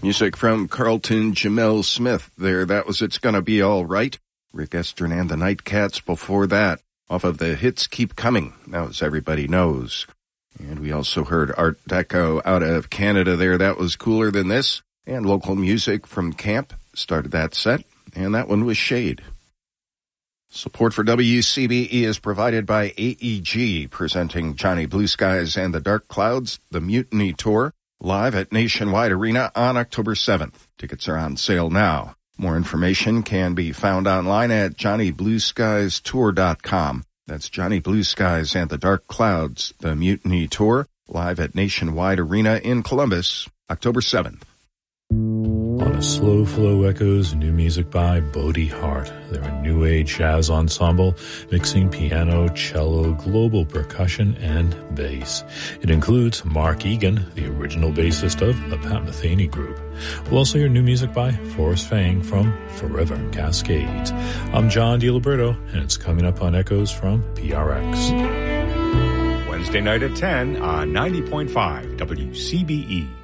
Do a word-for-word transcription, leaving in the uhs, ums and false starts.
Music from Carlton Jamel Smith there. That was It's Gonna Be All Right. Rick Estern and the Nightcats before that. Off of the Hits Keep Coming. Now, as everybody knows. And we also heard Art Deco out of Canada there. That was Cooler Than This. And local music from Camp started that set. And that one was Shade. Support for W C B E is provided by A E G, presenting Johnny Blue Skies and the Dark Clouds, the Mutiny Tour, live at Nationwide Arena on October seventh. Tickets are on sale now. More information can be found online at johnny blue skies tour dot com. That's Johnny Blue Skies and the Dark Clouds, the Mutiny Tour, live at Nationwide Arena in Columbus, October seventh. On a Slow Flow echoes new music by Bodie Hart. They're a new age jazz ensemble mixing piano, cello, global percussion, and bass. It includes Mark Egan, the original bassist of the Pat Metheny Group. We'll also hear new music by Forrest Fang from Forever Cascades. I'm John DiLiberto, and it's coming up on Echoes from P R X. Wednesday night at ten on ninety point five W C B E.